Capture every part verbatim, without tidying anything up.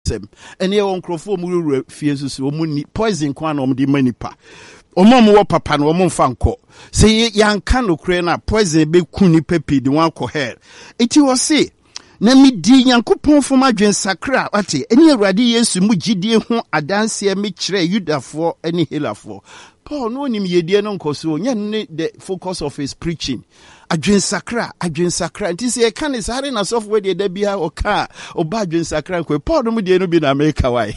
system. And here on Crawford Muru fears woman poison quan on the manipa. Omo wo papa no omo fanko. Say yan kan okre na poison be kuni pepi the one ko hair. Iti was say na mi di Nyankopɔn fom adwen sakra ate eni Awurade Yesu mu gidie ho adanse me kire Yudafo eni Helafo. Paul no nim yedie no nkoso nya ne the focus of his preaching. Adwen sakra, adwen sakra. Nti se e kan is hare na software de da bia o ka oba adwen sakra ko Paul no mu die no bi na America why.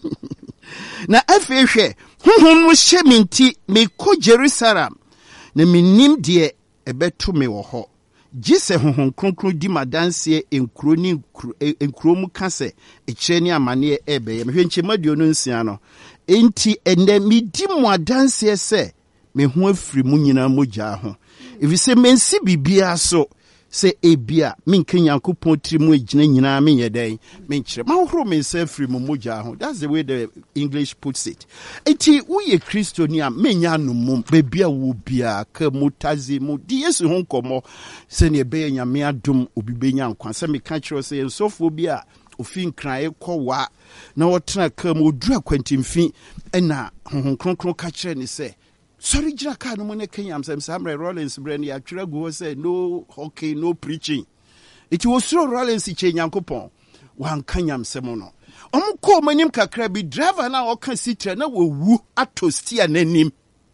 Na afi hwe honhom no hye minti me ko Jerusalem na minim de ebeto me wo ho. Jise honhom kronkron di madanse enkro ni enkro mu kase ekire ni amane ebe me hwenche madio no nsia no enti ende mi di mu adanse se me ho afiri mu nyina mogya ho efise mensi bibia so se ebia menka Nyankopɔn tiri mu egina nyina me yeden me nkire ma horo me se afiri mu mogya ho. That's the way the English puts it. Enti uye Kristo ni a menya no mum bebia wo bia ka mutazi mu di Yesu ho nkomo se ne be nyame adom obi benya nkwa se me ka kire se ensofo bia ofin kran ekwa na wotena ka mu odura kwantimfi na honhom kronkron ka kire ni se sorry jira ka no ne Kenya Sam Samuel Rollins brand ya twira go say no hockey no preaching. It was so Rollins che Nyankopɔn wan kanyam sem no. Omko manim kakra bi driver na oka sitra na wowu atostia nanim.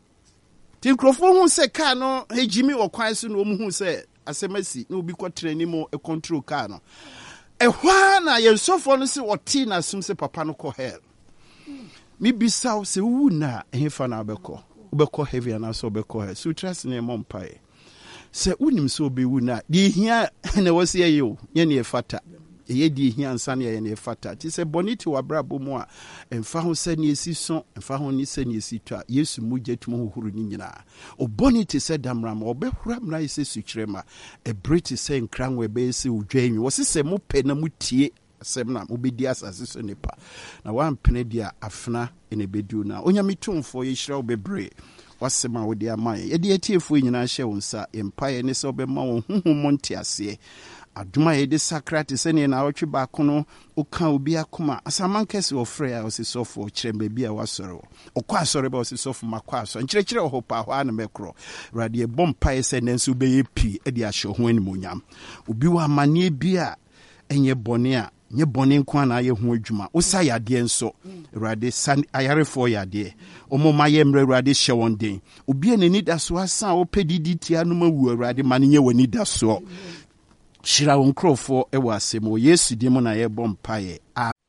Tin krofo hu se car no ejimi okwan so no mu hu se asemasi na obi kwatra ni mo e control car no. E hwa na ye sofo no se oti na sum se papa no ko hell. Mi bisaw se wu na ehefa na abekɔ. Ubeko heavy and also beko he. So trust ne mompae. Se unim so be wuna. Di hia na wasi ye yo. Ye ne fata. Ye di hia ansa ne ye ne fata. Ti se boniti wa brabo mu a emfa ho se ne esi so, emfa ho ni se ne esi twa. Yesu mu jetumo hohuru ni nyina. O boniti se damram, obehura mra ise sukrema. E briti se nkranwe be ese udwenwi. Wasi se mu pe na mu tie semna obedi asase so nipa na wan pene dia afna ene bedu na onyame tumfo ye hira obebre wasema wodi amaye ye de etiefo nyina hye wonsa empire ne se obema won honhom ntiase aduma ye de sakrate se ne na awtwe ba kono oka obi akoma asamankese ofre a osisofo kirembe bia wasoro okwa asore ba osisofo makwa aso nkirekire ho pa ho ana mekro rade e bompa se ne nso be ye pi e de ahye ho animonyam obi wa mane bia enye bone a nye bone nkwa na ye ho adwuma osa yade enso Awurade san ayarefo yade omoma ye mre Awurade hye won den obi anani da so asan opedidi tia no mawu Awurade mane nye wani da so shira won krofo e wa asemo Yesu di mo na ye bompa ye